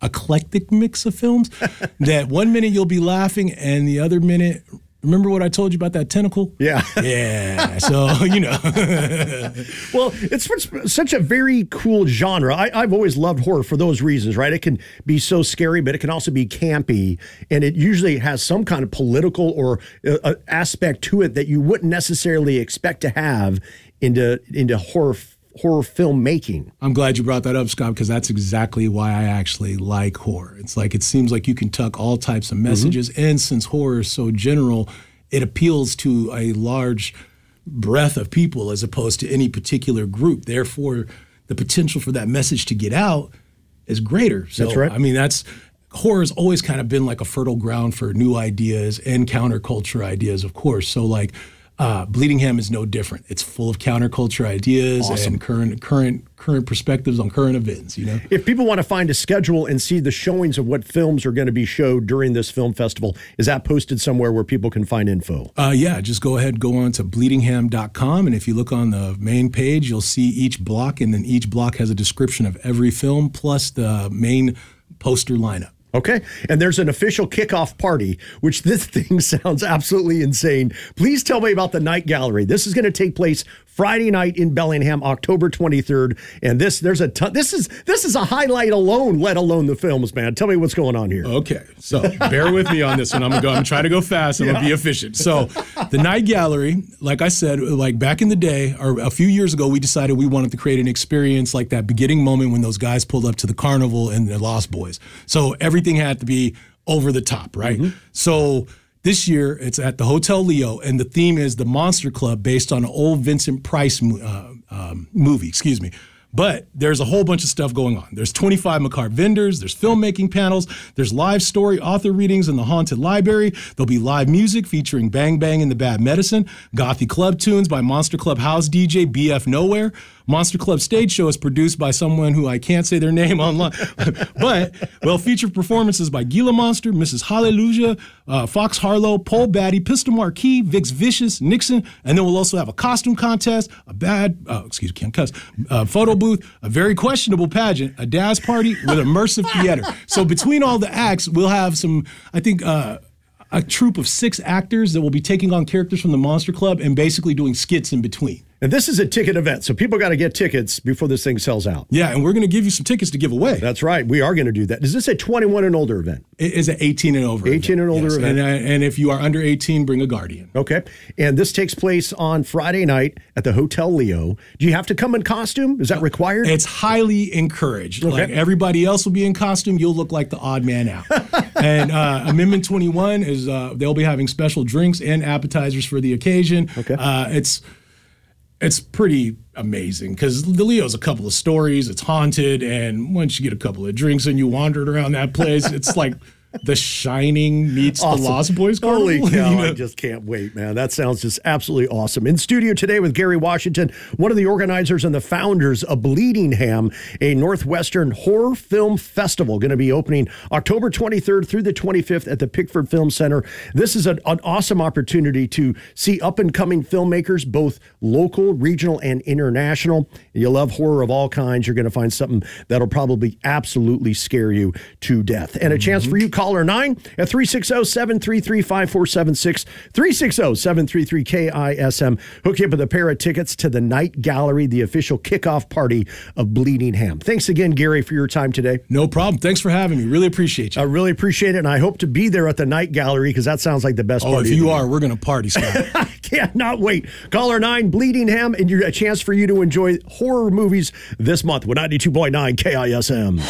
eclectic mix of films that 1 minute you'll be laughing and the other minute, remember what I told you about that tentacle? Yeah. Yeah. So, you know. Well, it's such a very cool genre. I've always loved horror for those reasons, right? It can be so scary, but it can also be campy. And it usually has some kind of political or aspect to it that you wouldn't necessarily expect to have into horror filmmaking. I'm glad you brought that up, Scott, because that's exactly why I actually like horror. It's like it seems like you can tuck all types of messages, and since horror is so general, it appeals to a large breadth of people as opposed to any particular group. Therefore, the potential for that message to get out is greater. So, that's right. I mean, horror has always kind of been like a fertile ground for new ideas and counterculture ideas, of course. So, like, Bleeding Ham is no different. It's full of counterculture ideas and current perspectives on current events, you know? If people want to find a schedule and see the showings of what films are going to be showed during this film festival, is that posted somewhere where people can find info? Yeah, just go on to bleedingham.com, and if you look on the main page, you'll see each block, and then each block has a description of every film plus the main poster lineup. Okay. And there's an official kickoff party, which this thing sounds absolutely insane. Please tell me about the Night Gallery. This is going to take place Friday night in Bellingham, October 23rd. And this is a highlight alone, let alone the films, man. Tell me what's going on here. Okay. So bear with me on this one. I'm going to try to go fast. I'm going to be efficient. So the Night Gallery, like I said, like back in the day, or a few years ago, we decided we wanted to create an experience like that beginning moment when those guys pulled up to the carnival and the Lost Boys. So everything had to be over the top, right? So this year it's at the Hotel Leo, and the theme is the Monster Club, based on an old Vincent Price movie, excuse me. But there's a whole bunch of stuff going on. There's 25 macabre vendors, there's filmmaking panels, there's live story author readings in the Haunted Library, there'll be live music featuring Bang Bang and the Bad Medicine, gothy club tunes by Monster Club house DJ BF Nowhere. Monster Club stage show is produced by someone who I can't say their name online, but will feature performances by Gila Monster, Mrs. Hallelujah, Fox Harlow, Pole Batty, Pistol Marquis, Vix Vicious, Nixon, and then we'll also have a costume contest, photo booth, a very questionable pageant, a dance party with immersive theater. So between all the acts, we'll have some, I think, a troupe of 6 actors that will be taking on characters from the Monster Club and basically doing skits in between. And this is a ticket event, so people got to get tickets before this thing sells out. Yeah, and we're going to give you some tickets to give away. That's right. We are going to do that. Is this a 21 and older event? It is an 18 and over 18 and older event. And if you are under 18, bring a guardian. Okay. And this takes place on Friday night at the Hotel Leo. Do you have to come in costume? Is that required? It's highly encouraged. Okay. Like everybody else will be in costume, you'll look like the odd man out. And Amendment 21 is they'll be having special drinks and appetizers for the occasion. Okay. It's pretty amazing because the Leo's a couple of stories. It's haunted, and once you get a couple of drinks and you wandered around that place, it's like The Shining meets awesome. The Lost Boys Carnival. Holy cow, I just can't wait, man. That sounds just absolutely awesome. In studio today with Gary Washington, one of the organizers and the founders of Bleeding Ham, a Northwestern horror film festival going to be opening October 23rd through the 25th at the Pickford Film Center. This is an awesome opportunity to see up-and-coming filmmakers, both local, regional, and international. You love horror of all kinds. You're going to find something that'll probably absolutely scare you to death. And a chance for you, caller 9 at 360-733-5476, 360-733-KISM. Hook you up with a pair of tickets to the Night Gallery, the official kickoff party of Bleeding Ham. Thanks again, Gary, for your time today. No problem. Thanks for having me. Really appreciate you. I really appreciate it, and I hope to be there at the Night Gallery because that sounds like the best party. Oh, if you are, we're going to party, Scott. I cannot wait. Caller 9, Bleeding Ham, and a chance for you to enjoy horror movies this month with 92.9 KISM.